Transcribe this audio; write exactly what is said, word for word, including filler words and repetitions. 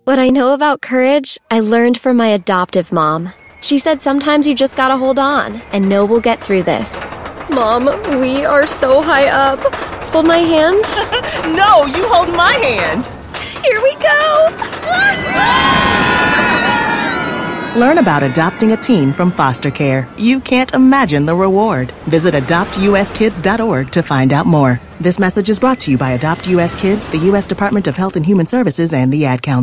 What I know about courage, I learned from my adoptive mom. She said sometimes you just gotta hold on and know we'll get through this. Mom, we are so high up. Hold my hand? No, you hold my hand. Here we go. Learn about adopting a teen from foster care. You can't imagine the reward. Visit adopt u s kids dot org to find out more. This message is brought to you by Adopt U S Kids, the U S Department of Health and Human Services, and the Ad Council.